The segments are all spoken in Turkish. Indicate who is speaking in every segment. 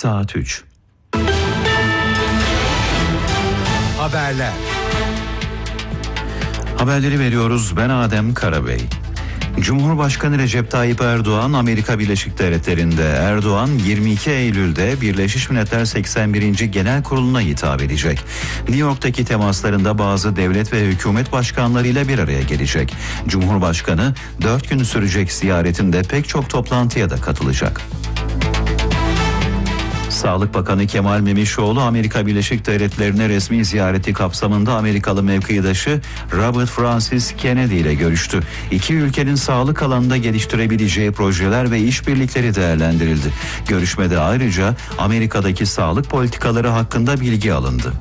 Speaker 1: Saat 3.
Speaker 2: Haberler.
Speaker 1: Haberleri veriyoruz. Ben Adem Karabey. Cumhurbaşkanı Recep Tayyip Erdoğan Amerika Birleşik Devletleri'nde. Erdoğan 22 Eylül'de Birleşmiş Milletler 81. Genel Kurulu'na hitap edecek. New York'taki temaslarında bazı devlet ve hükümet başkanlarıyla bir araya gelecek. Cumhurbaşkanı 4 gün sürecek ziyaretinde pek çok toplantıya da katılacak. Sağlık Bakanı Kemal Memişoğlu Amerika Birleşik Devletleri'ne resmi ziyareti kapsamında Amerikalı mevkidaşı Robert Francis Kennedy ile görüştü. İki ülkenin sağlık alanında geliştirebileceği projeler ve işbirlikleri değerlendirildi. Görüşmede ayrıca Amerika'daki sağlık politikaları hakkında bilgi alındı.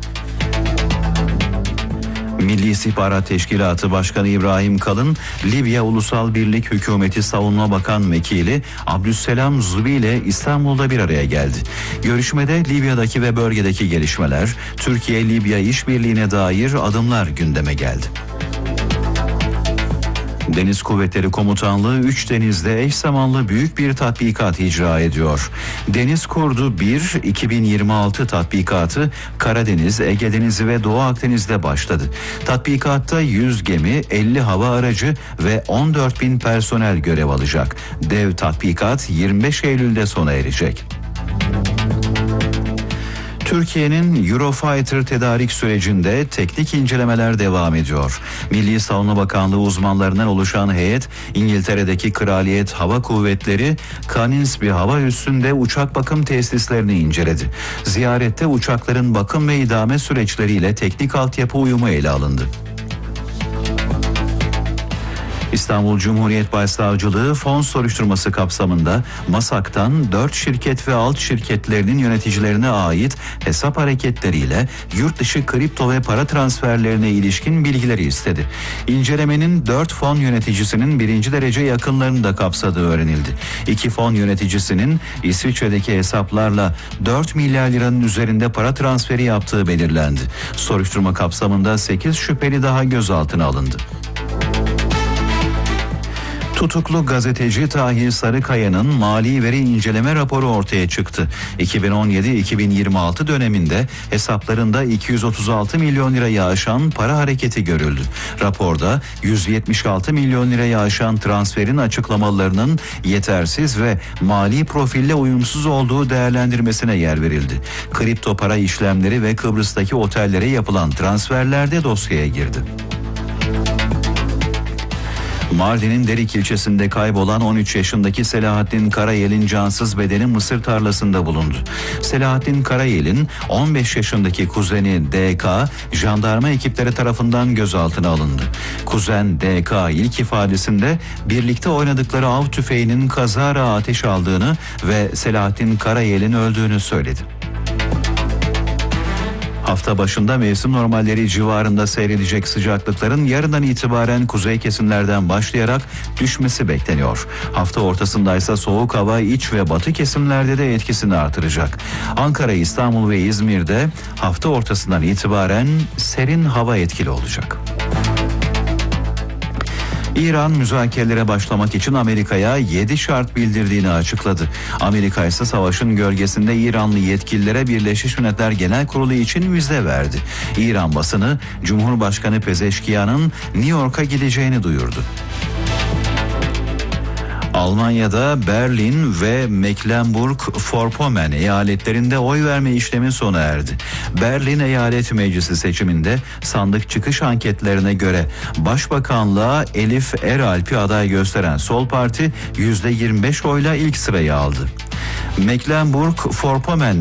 Speaker 1: Milli İstihbarat Teşkilatı Başkanı İbrahim Kalın, Libya Ulusal Birlik Hükümeti Savunma Bakan Vekili Abdüsselam Zubi ile İstanbul'da bir araya geldi. Görüşmede Libya'daki ve bölgedeki gelişmeler, Türkiye-Libya işbirliğine dair adımlar gündeme geldi. Deniz Kuvvetleri Komutanlığı 3 denizde eş zamanlı büyük bir tatbikat icra ediyor. Deniz Kurdu 1 2026 tatbikatı Karadeniz, Ege Denizi ve Doğu Akdeniz'de başladı. Tatbikatta 100 gemi, 50 hava aracı ve 14.000 personel görev alacak. Dev tatbikat 25 Eylül'de sona erecek. Türkiye'nin Eurofighter tedarik sürecinde teknik incelemeler devam ediyor. Milli Savunma Bakanlığı uzmanlarından oluşan heyet, İngiltere'deki Kraliyet Hava Kuvvetleri Canonsby hava üssünde uçak bakım tesislerini inceledi. Ziyarette uçakların bakım ve idame süreçleriyle teknik altyapı uyumu ele alındı. İstanbul Cumhuriyet Başsavcılığı fon soruşturması kapsamında MASAK'tan 4 şirket ve alt şirketlerinin yöneticilerine ait hesap hareketleriyle yurt dışı kripto ve para transferlerine ilişkin bilgileri istedi. İncelemenin 4 fon yöneticisinin 1. derece yakınlarını da kapsadığı öğrenildi. 2 fon yöneticisinin İsviçre'deki hesaplarla 4 milyar liranın üzerinde para transferi yaptığı belirlendi. Soruşturma kapsamında 8 şüpheli daha gözaltına alındı. Tutuklu gazeteci Tahir Sarıkaya'nın mali veri inceleme raporu ortaya çıktı. 2017-2026 döneminde hesaplarında 236 milyon lirayı aşan para hareketi görüldü. Raporda 176 milyon lirayı aşan transferin açıklamalarının yetersiz ve mali profille uyumsuz olduğu değerlendirmesine yer verildi. Kripto para işlemleri ve Kıbrıs'taki otellere yapılan transferler de dosyaya girdi. Mardin'in Derik ilçesinde kaybolan 13 yaşındaki Selahattin Karayel'in cansız bedeni mısır tarlasında bulundu. Selahattin Karayel'in 15 yaşındaki kuzeni DK, jandarma ekipleri tarafından gözaltına alındı. Kuzen DK ilk ifadesinde birlikte oynadıkları av tüfeğinin kazara ateş aldığını ve Selahattin Karayel'in öldüğünü söyledi. Hafta başında mevsim normalleri civarında seyredecek sıcaklıkların yarından itibaren kuzey kesimlerden başlayarak düşmesi bekleniyor. Hafta ortasındaysa soğuk hava iç ve batı kesimlerde de etkisini artıracak. Ankara, İstanbul ve İzmir'de hafta ortasından itibaren serin hava etkili olacak. İran müzakerelere başlamak için Amerika'ya 7 şart bildirdiğini açıkladı. Amerika ise savaşın gölgesinde İranlı yetkililere Birleşmiş Milletler Genel Kurulu için vize verdi. İran basını Cumhurbaşkanı Pezeşkiyan'ın New York'a gideceğini duyurdu. Almanya'da Berlin ve Mecklenburg-Vorpommern eyaletlerinde oy verme işlemi sona erdi. Berlin Eyalet Meclisi seçiminde sandık çıkış anketlerine göre Başbakanlığa Elif Eralp'i aday gösteren Sol Parti %25 oyla ilk sırayı aldı. Mecklenburg-Vorpommern